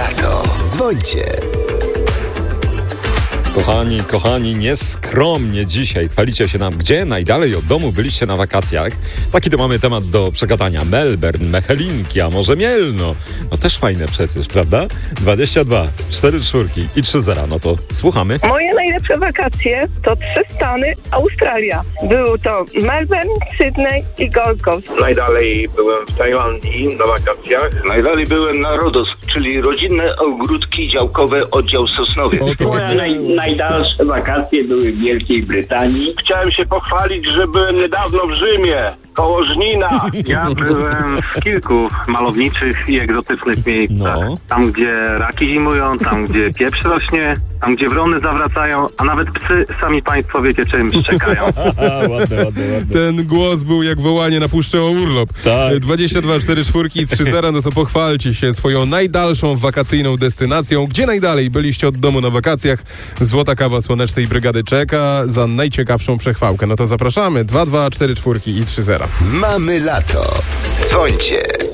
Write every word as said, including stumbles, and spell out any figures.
lato. Dzwońcie. Kochani, kochani, nieskromnie dzisiaj chwalicie się nam, gdzie najdalej od domu byliście na wakacjach. Taki to mamy temat do przegadania. Melbourne, Mechelinki, a może Mielno. No też fajne przecież, prawda? dwadzieścia dwa, cztery czwórki i trzy zera. No to słuchamy. Moje najlepsze wakacje to trzy Stany, Australia. Był to Melbourne, Sydney i Gold Coast. Najdalej byłem w Tajlandii na wakacjach. Najdalej byłem na Rodos, czyli rodzinne ogródki działkowe, oddział Sosnowiec. Moje naj, najdalsze wakacje były w Wielkiej Brytanii. Chciałem się pochwalić, że byłem niedawno w Rzymie, koło Żnina. Ja byłem w kilku malowniczych i egzotycznych miejscach. No. Tam, gdzie raki zimują, tam, gdzie pieprz rośnie, tam, gdzie wrony zawracają, a nawet psy, sami państwo wiecie, czym szczekają. ładne, ładne, ładne. Ten głos był jak wołanie na puszczę o urlop. Tak. dwadzieścia dwa, cztery czwórki i trzy zera, no to pochwalcie się swoją najdalszą wakacyjną destynacją. Gdzie najdalej byliście od domu na wakacjach? Złota kawa Słonecznej Brygady czeka za najciekawszą przechwałkę. No to zapraszamy. dwa dwa, cztery czwórki i trzy zera. Mamy lato. Dzwońcie.